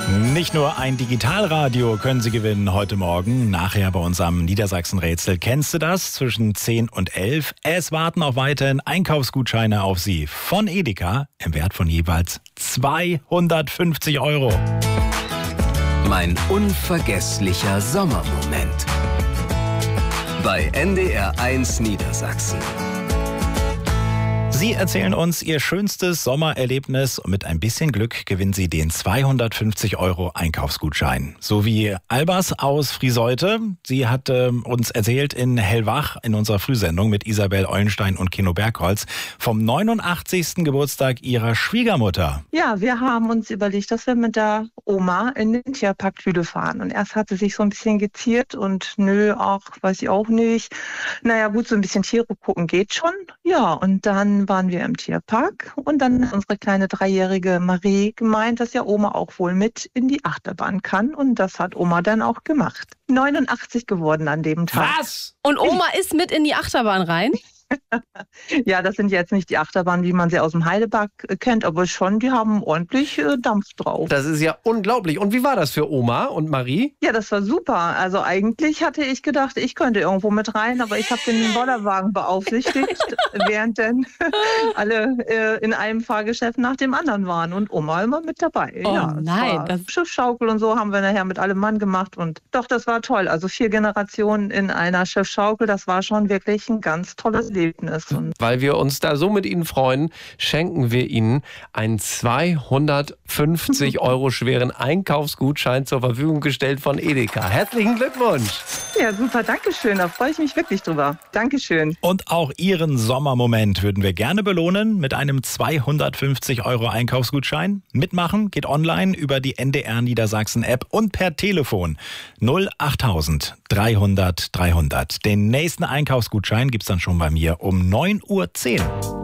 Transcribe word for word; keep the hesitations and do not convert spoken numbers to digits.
Nicht nur ein Digitalradio können Sie gewinnen heute Morgen, nachher bei unserem Niedersachsen-Rätsel. Kennst du das? Zwischen zehn und elf. Es warten auch weiterhin Einkaufsgutscheine auf Sie von Edeka im Wert von jeweils zweihundertfünfzig Euro. Mein unvergesslicher Sommermoment bei N D R eins Niedersachsen. Sie erzählen uns Ihr schönstes Sommererlebnis und mit ein bisschen Glück gewinnen Sie den zweihundertfünfzig Euro Einkaufsgutschein. So wie Albers aus Frieseute. Sie hat äh, uns erzählt in Hellwach in unserer Frühsendung mit Isabel Eulenstein und Kino Bergholz vom neunundachtzigsten Geburtstag ihrer Schwiegermutter. Ja, wir haben uns überlegt, dass wir mit der Oma in den Tierpark Lüde fahren. Und erst hat sie sich so ein bisschen geziert und nö, auch weiß ich auch nicht. Naja gut, so ein bisschen Tiere gucken geht schon. Ja, und dann waren wir im Tierpark und dann hat unsere kleine dreijährige Marie gemeint, dass ja Oma auch wohl mit in die Achterbahn kann und das hat Oma dann auch gemacht. neunundachtzig geworden an dem Tag. Was? Und Oma ist mit in die Achterbahn rein? Ja, das sind jetzt nicht die Achterbahnen, wie man sie aus dem Heidepark kennt, aber schon, die haben ordentlich äh, Dampf drauf. Das ist ja unglaublich. Und wie war das für Oma und Marie? Ja, das war super. Also eigentlich hatte ich gedacht, ich könnte irgendwo mit rein, aber ich habe den Bollerwagen beaufsichtigt, während dann alle äh, in einem Fahrgeschäft nach dem anderen waren und Oma immer mit dabei. Oh ja, nein. Das Schiffschaukel und so haben wir nachher mit allem Mann gemacht und doch, das war toll. Also vier Generationen in einer Schiffschaukel, das war schon wirklich ein ganz tolles Leben. Und weil wir uns da so mit Ihnen freuen, schenken wir Ihnen einen zweihundertfünfzig Euro schweren Einkaufsgutschein zur Verfügung gestellt von Edeka. Herzlichen Glückwunsch! Ja, super, Dankeschön. Da freue ich mich wirklich drüber. Dankeschön. Und auch Ihren Sommermoment würden wir gerne belohnen mit einem zweihundertfünfzig Euro Einkaufsgutschein. Mitmachen geht online über die N D R Niedersachsen App und per Telefon null achttausend dreihundert dreihundert. Den nächsten Einkaufsgutschein gibt's dann schon bei mir um neun Uhr zehn.